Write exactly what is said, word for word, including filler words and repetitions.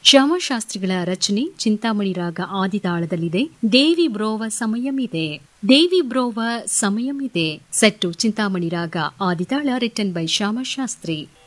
ಶ್ಯಾಮಶಾಸ್ತ್ರಿಗಳ ರಚನೆ ಚಿಂತಾಮಣಿ ರಾಗ ಆದಿತಾಳದಲ್ಲಿದೆ. ದೇವಿ ಬ್ರೋವ ಸಮಯಮಿದೆ, ದೇವಿ ಬ್ರೋವ ಸಮಯಮಿದೆ. ಸೆಟ್ಟು ಚಿಂತಾಮಣಿ ರಾಗ ಆದಿತಾಳ ರಿಟನ್ ಬೈ ಶ್ಯಾಮಶಾಸ್ತ್ರಿ.